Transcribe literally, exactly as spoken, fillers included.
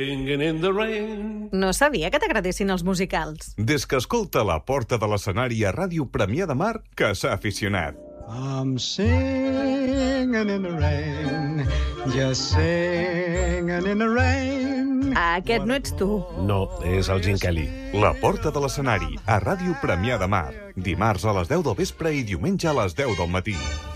No sabia que t'agradessin els musicals. Des que escolta La Porta de l'Escenari a Ràdio Premià de Mar, que s'ha aficionat. I'm singing in the rain, just singing in the rain. Aquest no ets tu. No, és el Gene Kelly. La Porta de l'Escenari a Ràdio Premià de Mar. Dimarts a les deu del vespre i diumenge a les deu del matí.